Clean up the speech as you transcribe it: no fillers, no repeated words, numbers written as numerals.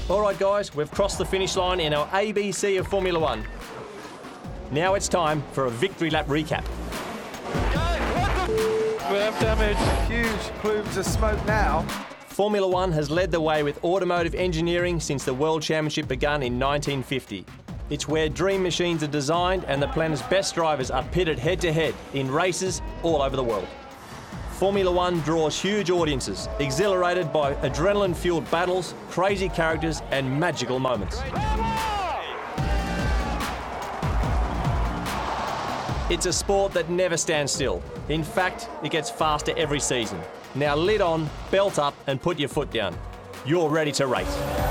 All right, guys, we've crossed the finish line in our ABC of Formula One. Now it's time for a victory lap recap. We have damage. Huge plumes of smoke now. Formula One has led the way with automotive engineering since the World Championship began in 1950. It's where dream machines are designed and the planet's best drivers are pitted head-to-head in races all over the world. Formula One draws huge audiences, exhilarated by adrenaline-fueled battles, crazy characters and magical moments. It's a sport that never stands still. In fact, it gets faster every season. Now lid on, belt up and put your foot down. You're ready to race.